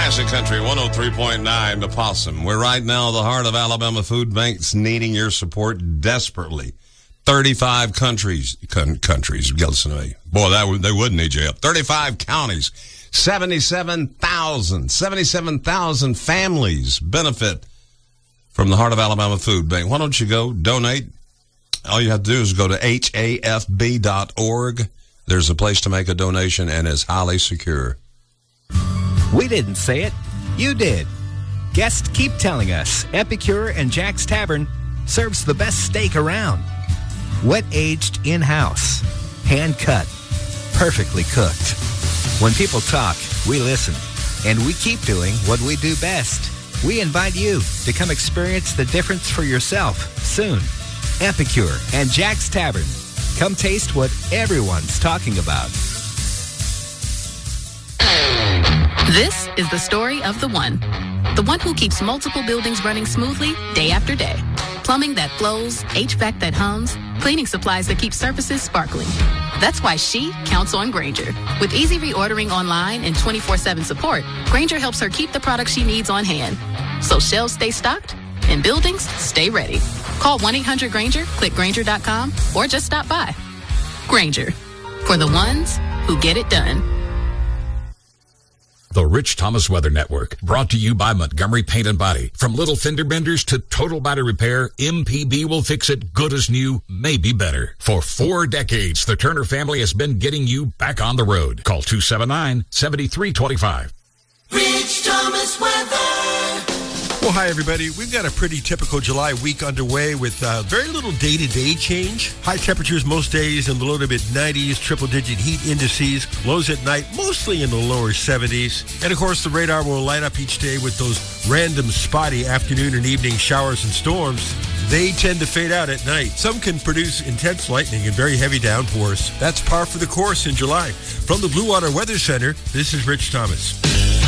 Classic Country 103.9 The Possum. We're right now the heart of Alabama food banks needing your support desperately. 35 countries, listen to me. Boy, they would need you up. 35 counties, 77,000 families benefit from the Heart of Alabama Food Bank. Why don't you go donate? All you have to do is go to hafb.org. There's a place to make a donation, and it's highly secure. We didn't say it. You did. Guests keep telling us Epicure and Jack's Tavern serves the best steak around. Wet-aged in-house. Hand-cut. Perfectly cooked. When people talk, we listen. And we keep doing what we do best. We invite you to come experience the difference for yourself soon. Epicure and Jack's Tavern. Come taste what everyone's talking about. This is the story of the one who keeps multiple buildings running smoothly day after day. Plumbing that flows, HVAC that hums, cleaning supplies that keep surfaces sparkling. That's why she counts on Grainger. With easy reordering online and 24/7 support, Grainger helps her keep the products she needs on hand. So shelves stay stocked and buildings stay ready. Call 1-800-GRAINGER, click Grainger.com, or just stop by. Grainger, for the ones who get it done. The Rich Thomas Weather Network, brought to you by Montgomery Paint and Body. From little fender benders to total body repair, MPB will fix it good as new, maybe better. For 4 decades, the Turner family has been getting you back on the road. Call 279-7325. Rich Thomas Weather. Well, hi, everybody. We've got a pretty typical July week underway with very little day-to-day change. High temperatures most days in the low to mid-90s, triple-digit heat indices. Lows at night mostly in the lower 70s. And, of course, the radar will light up each day with those random spotty afternoon and evening showers and storms. They tend to fade out at night. Some can produce intense lightning and very heavy downpours. That's par for the course in July. From the Blue Water Weather Center, this is Rich Thomas.